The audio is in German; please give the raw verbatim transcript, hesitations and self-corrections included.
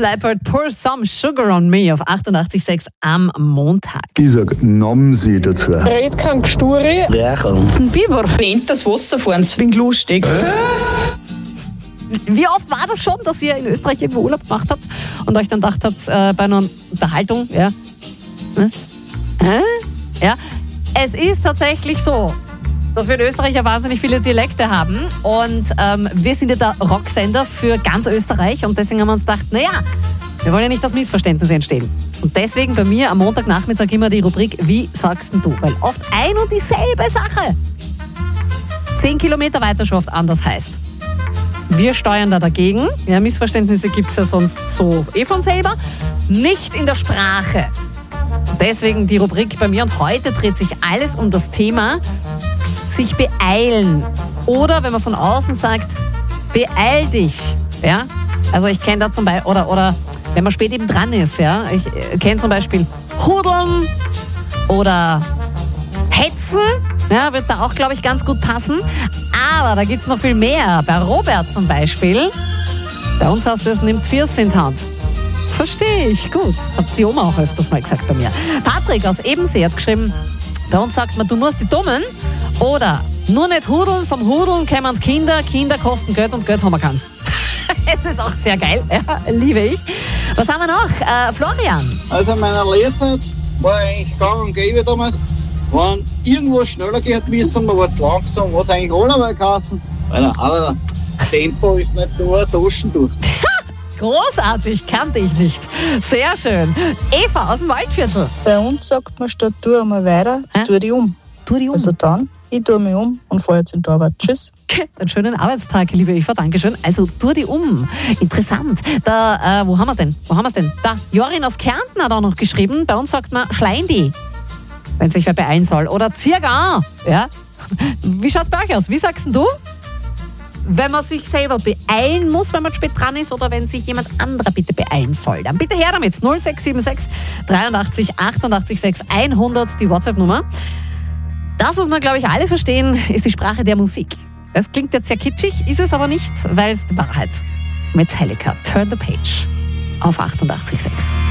Leppard, Pour Some Sugar on Me auf achtundachtzig Komma sechs am Montag. Ich sag, nahm sie dazu. Red kein Gesturi. Rächeln. Ein Biber. Wendet das Wasser vor uns. Bin lustig. Wie oft war das schon, dass ihr in Österreich irgendwo Urlaub gemacht habt und euch dann gedacht habt, äh, bei einer Unterhaltung, ja, was? Hä? Ja, es ist tatsächlich so, dass wir in Österreich ja wahnsinnig viele Dialekte haben und ähm, wir sind ja der Rocksender für ganz Österreich und deswegen haben wir uns gedacht, naja, wir wollen ja nicht, dass Missverständnisse entstehen. Und deswegen bei mir am Montagnachmittag immer die Rubrik, wie sagst denn du? Weil oft ein und dieselbe Sache zehn Kilometer weiter schon oft anders heißt. Wir steuern da dagegen. Ja, Missverständnisse gibt es ja sonst so eh von selber. Nicht in der Sprache. Deswegen die Rubrik bei mir und heute dreht sich alles um das Thema sich beeilen. Oder wenn man von außen sagt, beeil dich. Ja? Also ich kenne da zum Beispiel, oder, oder wenn man spät eben dran ist, ja, ich kenne zum Beispiel hudeln oder hetzen, ja, wird da auch, glaube ich, ganz gut passen. Aber da gibt es noch viel mehr. Bei Robert zum Beispiel, bei uns heißt es, nimmt Viers in die Hand. Verstehe ich, gut. Hat die Oma auch öfters mal gesagt bei mir. Patrick aus Ebensee hat geschrieben, bei uns sagt man, du musst die Dummen oder nur nicht hudeln, vom Hudeln kämen Kinder, Kinder kosten Geld und Geld haben wir keins. Es ist auch sehr geil, ja, liebe ich. Was haben wir noch? Äh, Florian. Also in meiner Lehrzeit war eigentlich gang und gäbe damals, wenn irgendwo schneller geht müssen, man war zu langsam, hat es eigentlich alle mal geheißen. Aber Tempo ist nicht nur ein Taschentuch. Großartig, kannte ich nicht. Sehr schön. Eva aus dem Waldviertel. Bei uns sagt man statt tu einmal weiter, Hä? tu dich um. Tu dich um. Also dann, ich tue mich um und fahre jetzt in die Arbeit. Tschüss. Einen schönen Arbeitstag, liebe Eva, Dankeschön. Also, tu dich um. Interessant. Da, äh, wo haben wir es denn? Wo haben wir es denn? Da, Jorin aus Kärnten hat auch noch geschrieben. Bei uns sagt man Schleindi, wenn sich wer beeilen soll. Oder Zirga. Ja? Wie schaut's bei euch aus? Wie sagst denn du? Wenn man sich selber beeilen muss, wenn man spät dran ist, oder wenn sich jemand anderer bitte beeilen soll. Dann bitte her damit. null sechs sieben sechs dreiundachtzig achtundachtzig sechs hundert, die WhatsApp-Nummer. Das, was wir, glaube ich, alle verstehen, ist die Sprache der Musik. Das klingt jetzt sehr kitschig, ist es aber nicht, weil es die Wahrheit. Metallica, Turn the Page auf achtundachtzig Komma sechs.